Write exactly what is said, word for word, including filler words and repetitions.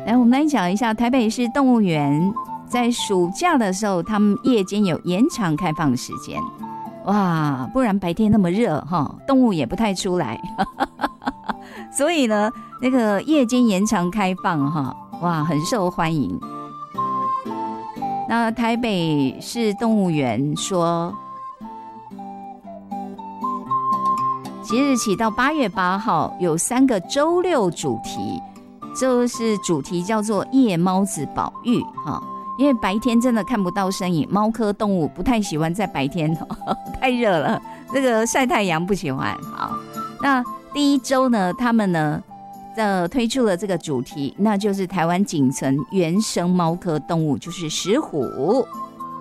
来，我们来讲一下台北市动物园，在暑假的时候，他们夜间有延长开放的时间。哇，不然白天那么热哈，动物也不太出来，所以呢，那个夜间延长开放哈，哇，很受欢迎。那台北市动物园说，即日起到八月八号有三个周六主题，就是主题叫做夜猫子保育哈。因为白天真的看不到身影，猫科动物不太喜欢在白天，呵呵太热了，这个晒太阳不喜欢。好，那第一周呢，他们呢，呃，推出了这个主题，那就是台湾仅存原生猫科动物，就是石虎。